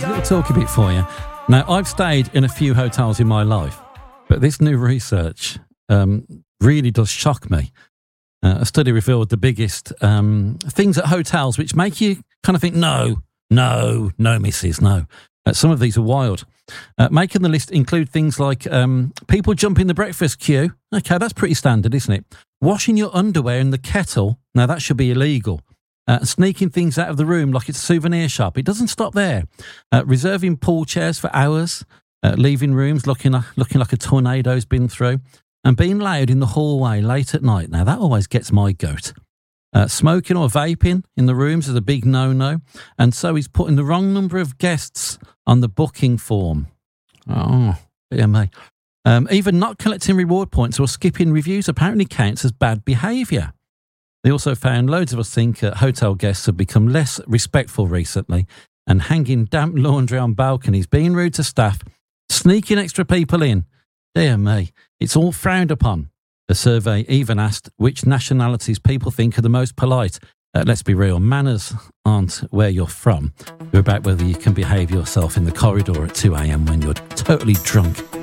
a little talky bit for you. Now, I've stayed in a few hotels in my life, but this new research really does shock me. A study revealed the biggest things at hotels which make you kind of think, no, missus, no. Some of these are wild. Making the list include things like people jumping the breakfast queue. Okay, that's pretty standard, isn't it? Washing your underwear in the kettle. Now, that should be illegal. Sneaking things out of the room like it's a souvenir shop. It doesn't stop there. Reserving pool chairs for hours. Leaving rooms looking like a tornado's been through. And being loud in the hallway late at night. Now, that always gets my goat. Smoking or vaping in the rooms is a big no-no. And so he's putting the wrong number of guests on the booking form. Oh, dear me. Even not collecting reward points or skipping reviews apparently counts as bad behaviour. They also found loads of us think hotel guests have become less respectful recently and hanging damp laundry on balconies, being rude to staff, sneaking extra people in. Dear me, it's all frowned upon. The survey even asked which nationalities people think are the most polite. Let's be real, manners aren't where you're from. They're about whether you can behave yourself in the corridor at 2 a.m. when you're totally drunk.